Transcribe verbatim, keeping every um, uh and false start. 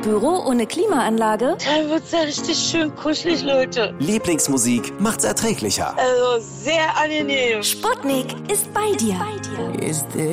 Büro ohne Klimaanlage? Dann wird's ja richtig schön kuschelig, Leute. Lieblingsmusik macht's erträglicher. Also sehr angenehm. Sputnik ist bei dir. Is there